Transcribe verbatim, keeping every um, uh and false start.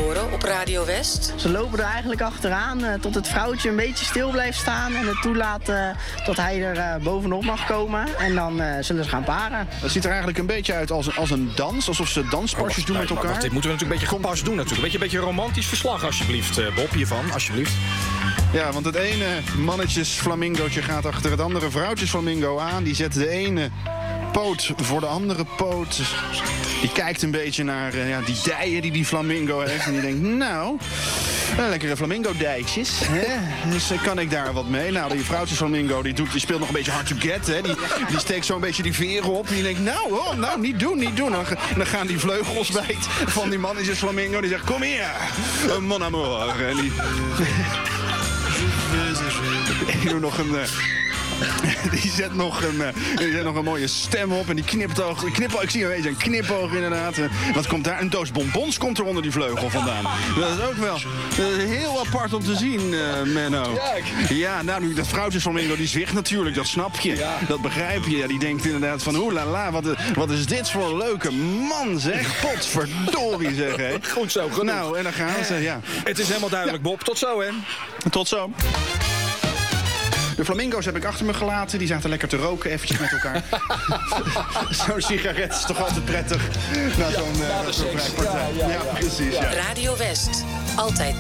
horen op Radio West? Ze lopen er eigenlijk achteraan uh, tot het vrouwtje een beetje stil blijft staan en het toelaat uh, dat hij er uh, bovenop mag komen. En dan uh, zullen ze gaan paren. Het ziet er eigenlijk een beetje uit als een, als een dans, alsof ze danspasjes oh, doen nee, met elkaar. Wacht, dit moeten we natuurlijk een beetje gepast doen natuurlijk. Een beetje, een beetje romantisch verslag alsjeblieft, uh, Bob, hiervan, alsjeblieft. Ja, want het ene mannetjes flamingootje gaat achter het andere vrouwtjes flamingo aan. Die zet de ene poot voor de andere poot. Die kijkt een beetje naar uh, ja, die dijen die die flamingo heeft. En die denkt, nou, uh, lekkere flamingo-dijtjes. Dus uh, kan ik daar wat mee? Nou, die vrouwtjes flamingo die, doet, die speelt nog een beetje hard to get. Hè. Die, die steekt zo'n beetje die veren op. En die denkt, nou, oh, nou, niet doen, niet doen. En dan, dan gaan die vleugels bijt van die mannetjes flamingo. Die zegt, kom hier, uh, mon amour. En die... Ik doe nog een... Uh, die, zet nog een, uh, die zet nog een mooie stem op en die knipoog. Knipoog ik zie een beetje een knipoog inderdaad. Uh, wat komt daar? Een doos bonbons komt er onder die vleugel vandaan. Dat is ook wel uh, heel apart om te zien, uh, Menno. Ja, nou, nu dat vrouwtje van Mingo die zwicht natuurlijk, dat snap je. Ja. Dat begrijp je. Ja, die denkt inderdaad van, oeh la la, wat, wat is dit voor een leuke man, zeg. Potverdorie, zeg, hè. Goed zo, genoeg. Nou, en dan gaan ze, ja. Het is helemaal duidelijk, ja. Bob. Tot zo, hè. Tot zo. De flamingo's heb ik achter me gelaten. Die zaten lekker te roken eventjes met elkaar. Zo'n sigaret is toch altijd prettig. Na zo'n uh, zo vrij partij. Ja, ja, ja, ja. ja, precies. Ja. Radio West. Altijd